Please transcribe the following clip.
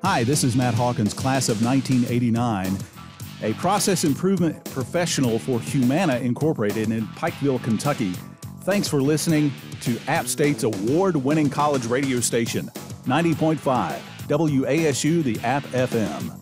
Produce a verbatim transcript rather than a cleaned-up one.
Hi, this is Matt Hawkins, class of nineteen eighty-nine, a process improvement professional for Humana Incorporated in Pikeville, Kentucky. Thanks for listening to App State's award-winning college radio station, ninety point five W A S U, the App F M.